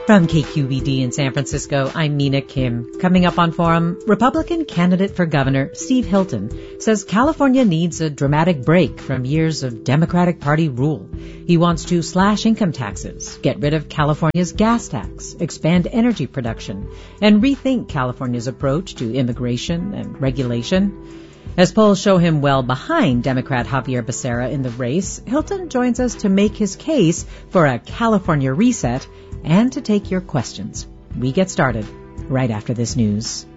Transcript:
From KQED in San Francisco, I'm Mina Kim. Coming up on Forum, Republican candidate for governor Steve Hilton says California needs a dramatic break from years of Democratic Party rule. He wants to slash income taxes, get rid of California's gas tax, expand energy production, and rethink California's approach to immigration and regulation. As polls show him well behind Democrat Javier Becerra in the race, Hilton joins us to make his case for a California reset and to take your questions. We get started right after this news.